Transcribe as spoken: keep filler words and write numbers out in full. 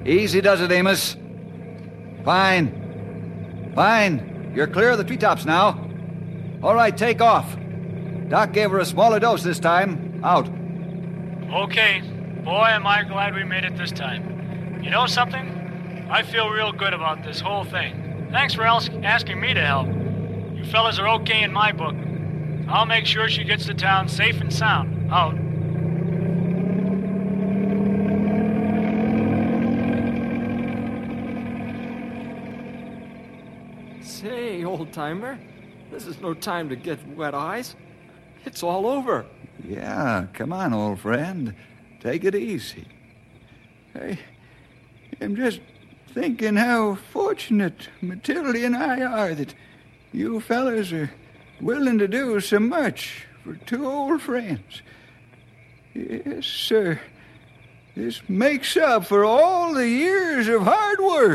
Easy does it, Amos. Fine. Fine. You're clear of the treetops now. All right, take off. Doc gave her a smaller dose this time. Out. Okay. Boy, am I glad we made it this time. You know something? I feel real good about this whole thing. Thanks for asking me to help. You fellas are okay in my book. I'll make sure she gets to town safe and sound. Out. Say, old-timer, this is no time to get wet eyes. It's all over. Yeah, come on, old friend. Take it easy. I am just thinking how fortunate Matilda and I are that you fellas are willing to do so much for two old friends. Yes, sir. This makes up for all the years of hard work.